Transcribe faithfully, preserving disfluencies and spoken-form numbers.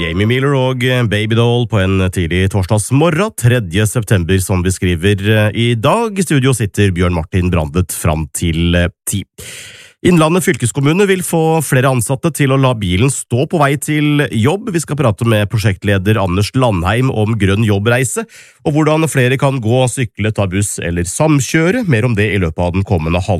Jamie Miller og Babydoll på en tidlig torsdagsmorgen, tredje september som vi skriver i dag. I studio sitter Bjørn Martin Brandet fram til ti. Innlandet fylkeskommune vil få flere ansatte til å la bilen stå på vei til jobb. Vi skal prate med prosjektleder Anders Landheim om grønn jobbreise, og hvordan flere kan gå, sykle, ta buss eller samkjøre. Mer om det i løpet av den kommende halv